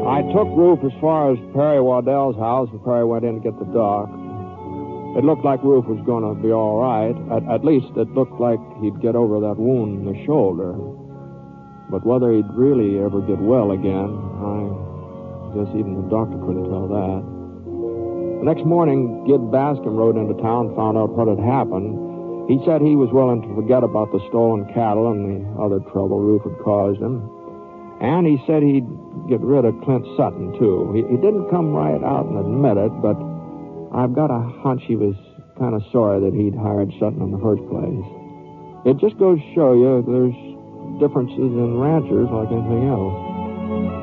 I took Roof as far as Perry Waddell's house, and Perry went in to get the doc. It looked like Roof was going to be all right. At least it looked like he'd get over that wound in the shoulder. But whether he'd really ever get well again, I guess even the doctor couldn't tell that. The next morning, Gid Bascom rode into town and found out what had happened. He said he was willing to forget about the stolen cattle and the other trouble Roof had caused him. And he said he'd get rid of Clint Sutton, too. He didn't come right out and admit it, but I've got a hunch he was kind of sorry that he'd hired Sutton in the first place. It just goes to show you there's differences in ranchers like anything else.